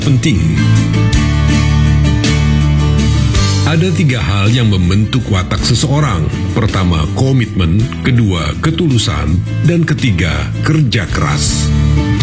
penting. Ada 3 hal yang membentuk watak seseorang. Pertama, komitmen. Kedua, ketulusan. Dan ketiga, kerja keras.